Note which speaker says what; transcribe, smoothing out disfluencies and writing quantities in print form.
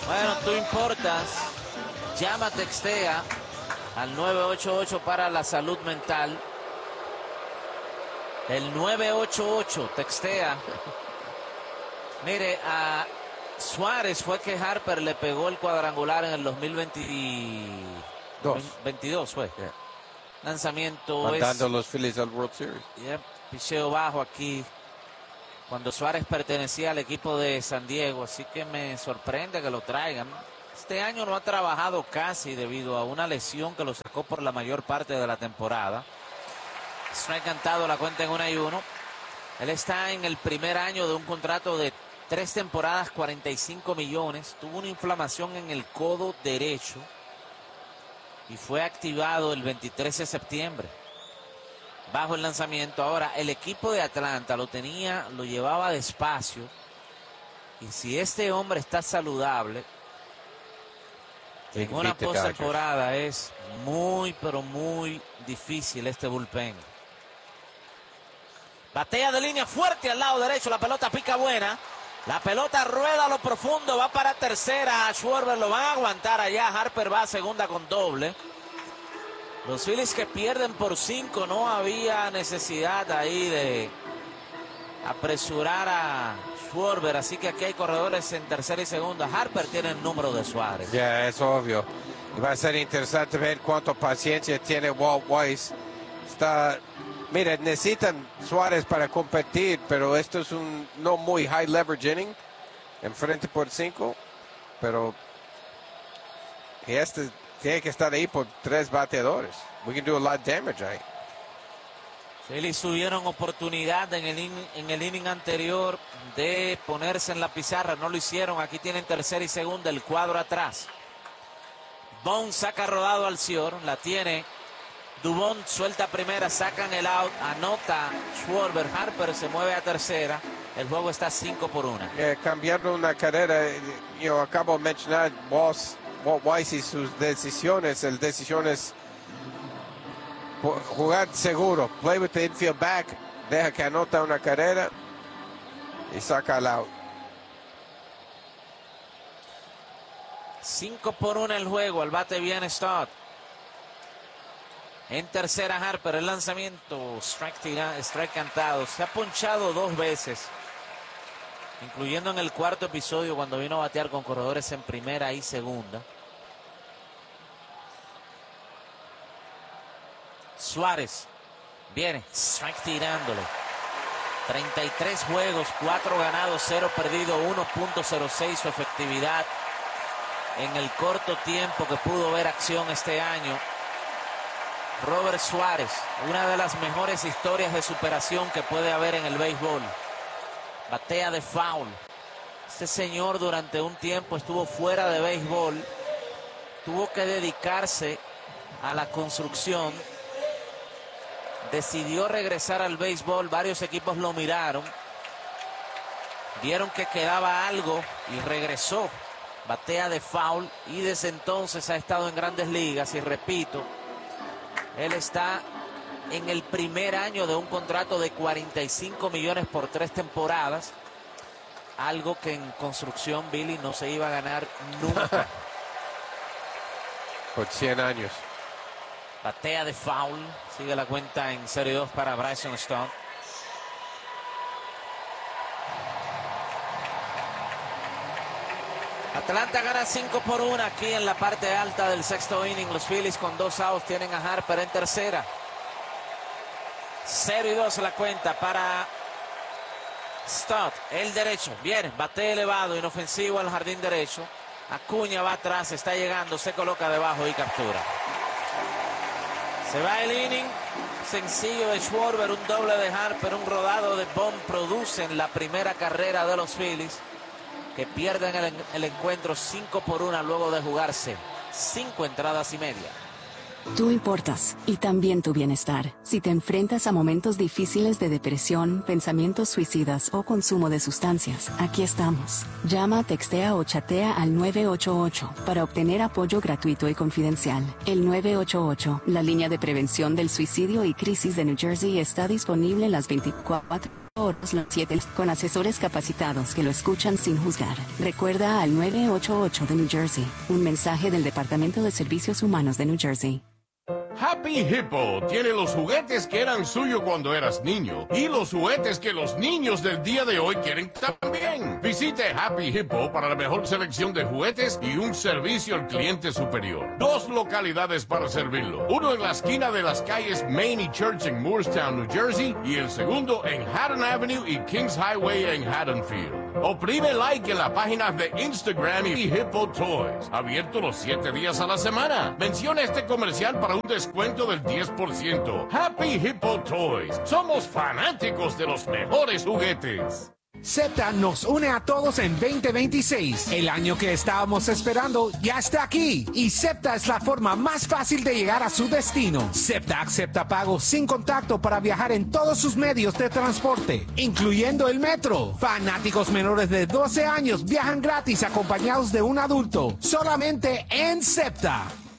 Speaker 1: Bueno, tú importas. Llama, textea al 988 para la salud mental. El 988 textea. Mire, a Suárez fue que Harper le pegó el cuadrangular en el 2022 fue.
Speaker 2: Yeah.
Speaker 1: Lanzamiento
Speaker 2: mandando a los Phillies al World Series.
Speaker 1: Picheo bajo aquí cuando Suárez pertenecía al equipo de San Diego, así que me sorprende que lo traigan. Este año no ha trabajado casi debido a una lesión que lo sacó por la mayor parte de la temporada. Strike cantado, la cuenta en 1-1. Él está en el primer año de un contrato de 3 temporadas, 45 millones. Tuvo una inflamación en el codo derecho y fue activado el 23 de septiembre. Bajo el lanzamiento. Ahora, el equipo de Atlanta lo llevaba despacio. Y si este hombre está saludable, en una postemporada es muy, pero muy difícil este bullpen. Batea de línea fuerte al lado derecho. La pelota pica buena. La pelota rueda a lo profundo. Va para tercera. A Schwarber lo van a aguantar allá. Harper va a segunda con doble. Los Phillies que pierden por 5. No había necesidad ahí de apresurar a Schwarber. Así que aquí hay corredores en tercera y segunda. Harper tiene el número de Suárez.
Speaker 2: Ya, es obvio. Y va a ser interesante ver cuánta paciencia tiene Walt Weiss. Mira, necesitan Suárez para competir, pero esto es un no muy high leverage inning. Enfrente por 5. Pero este tiene que estar ahí por 3 bateadores. We can do a lot of damage ahí.
Speaker 1: Phillies tuvieron oportunidad en el inning anterior de ponerse en la pizarra. No lo hicieron. Aquí tienen tercera y segunda. El cuadro atrás. Bond saca rodado al Cior. La tiene Dubón, suelta primera, sacan el out, anota Schwarber. Harper se mueve a tercera. El juego está 5-1.
Speaker 2: Cambiando una carrera, yo acabo de mencionar Walt Weiss y sus decisiones. El decisión es jugar seguro, play with the infield back, deja que anota una carrera y saca el out.
Speaker 1: 5-1 el juego, al bate viene Stott. En tercera Harper, el lanzamiento, strike cantado. Se ha ponchado 2 veces, incluyendo en el cuarto episodio cuando vino a batear con corredores en primera y segunda. Suárez viene, strike tirándole. 33 juegos, 4 ganados, 0 perdidos, 1.06 su efectividad en el corto tiempo que pudo ver acción este año. Robert Suárez, una de las mejores historias de superación que puede haber en el béisbol. Batea de foul. Este señor durante un tiempo estuvo fuera de béisbol. Tuvo que dedicarse a la construcción. Decidió regresar al béisbol. Varios equipos lo miraron. Vieron que quedaba algo y regresó. Batea de foul y desde entonces ha estado en Grandes Ligas. Y repito, él está en el primer año de un contrato de 45 millones por 3 temporadas. Algo que en construcción, Billy, no se iba a ganar nunca.
Speaker 2: Por 100 años.
Speaker 1: Batea de foul. Sigue la cuenta en 0-2 para Bryson Stott. Atlanta gana 5-1 aquí en la parte alta del sexto inning. Los Phillies con 2 outs tienen a Harper en tercera. 0-2 la cuenta para Stott. El derecho. Bien, bate elevado, inofensivo al jardín derecho. Acuña va atrás, está llegando, se coloca debajo y captura. Se va el inning. Sencillo de Schwarber, un doble de Harper, un rodado de Bond producen la primera carrera de los Phillies, que pierden el encuentro 5-1 luego de jugarse 5 entradas y media.
Speaker 3: Tú importas, y también tu bienestar. Si te enfrentas a momentos difíciles de depresión, pensamientos suicidas o consumo de sustancias, aquí estamos. Llama, textea o chatea al 988 para obtener apoyo gratuito y confidencial. El 988, la línea de prevención del suicidio y crisis de New Jersey, está disponible las 24 Los 7 con asesores capacitados que lo escuchan sin juzgar. Recuerda al 988 de New Jersey. Un mensaje del Departamento de Servicios Humanos de New Jersey.
Speaker 4: Happy Hippo tiene los juguetes que eran suyos cuando eras niño y los juguetes que los niños del día de hoy quieren también. Visite Happy Hippo para la mejor selección de juguetes y un servicio al cliente superior. 2 localidades para servirlo. Uno en la esquina de las calles Main y Church en Moorestown, New Jersey, y el segundo en Haddon Avenue y Kings Highway en Haddonfield. Oprime like en la página de Instagram y Hippo Toys. Abierto los 7 días a la semana. Menciona este comercial para un descuento del 10%. Happy Hippo Toys. Somos fanáticos de los mejores juguetes.
Speaker 5: SEPTA nos une a todos en 2026. El año que estábamos esperando ya está aquí. Y SEPTA es la forma más fácil de llegar a su destino. SEPTA acepta pagos sin contacto para viajar en todos sus medios de transporte, incluyendo el metro. Fanáticos menores de 12 años viajan gratis acompañados de un adulto. Solamente en SEPTA.